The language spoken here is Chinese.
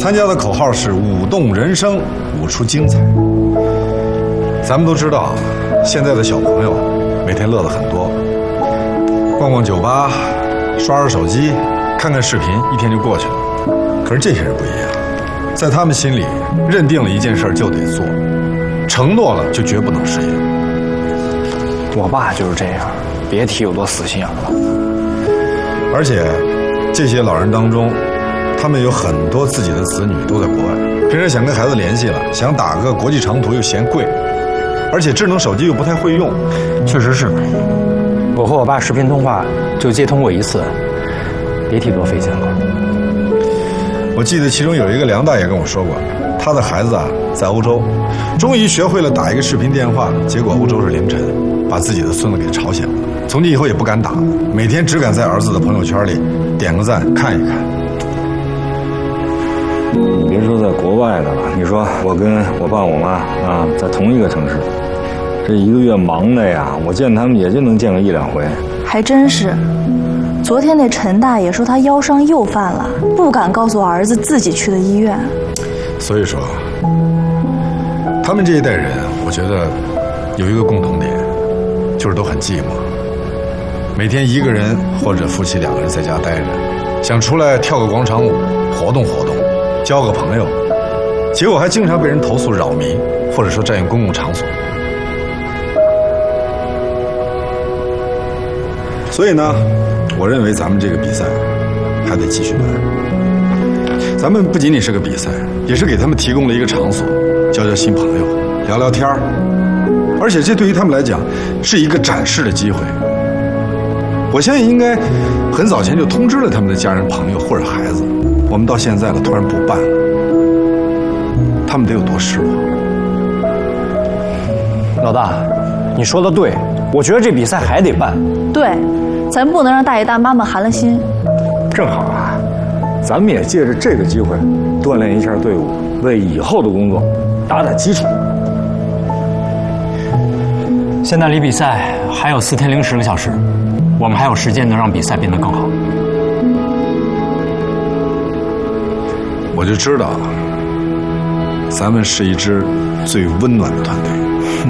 参加的口号是舞动人生，舞出精彩。咱们都知道，现在的小朋友每天乐得很多，逛逛酒吧，刷刷手机，看看视频，一天就过去了。可是这些人不一样，在他们心里，认定了一件事就得做，承诺了就绝不能食言。 我爸就是这样，别提有多死心眼了。 而且，这些老人当中，他们有很多自己的子女都在国外，平时想跟孩子联系了，想打个国际长途又嫌贵，而且智能手机又不太会用。 确实是，我和我爸视频通话就接通过一次，别提多费劲了。 我记得其中有一个梁大爷跟我说过，他的孩子在欧洲，终于学会了打一个视频电话，结果欧洲是凌晨，把自己的孙子给吵醒了。从今以后也不敢打，每天只敢在儿子的朋友圈里点个赞看一看。 你别说在国外的了，你说我跟我爸我妈在同一个城市，这一个月忙的呀，我见他们也就能见个1、2回。 还真是。昨天那陈大爷说他腰伤又犯了，不敢告诉儿子自己去的医院。 所以说，他们这一代人，我觉得有一个共同点，就是都很寂寞，每天一个人或者夫妻2个人在家待着，想出来跳个广场舞，活动活动，交个朋友，结果还经常被人投诉扰民，或者说占用公共场所。所以呢，我认为咱们这个比赛还得继续办。咱们不仅仅是个比赛，也是给他们提供了一个场所，交交新朋友，聊聊天儿，而且这对于他们来讲是一个展示的机会。我相信应该很早前就通知了他们的家人、朋友或者孩子，我们到现在了突然不办了，他们得有多失望。 老大，你说的对，我觉得这比赛还得办。 对，咱不能让大爷大妈们寒了心。 正好啊，咱们也借着这个机会锻炼一下队伍，为以后的工作打打基础。 现在离比赛还有4天零10个小时，我们还有时间能让比赛变得更好。 我就知道，咱们是一支最温暖的团队。